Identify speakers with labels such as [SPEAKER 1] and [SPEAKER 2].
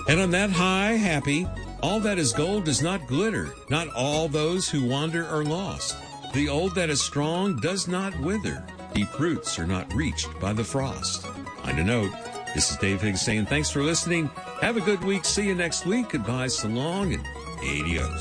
[SPEAKER 1] And on that high, happy, all that is gold does not glitter. Not all those who wander are lost. The old that is strong does not wither. Deep roots are not reached by the frost. On a note, this is Dave Higgs saying thanks for listening. Have a good week. See you next week. Goodbye, so long, and adios.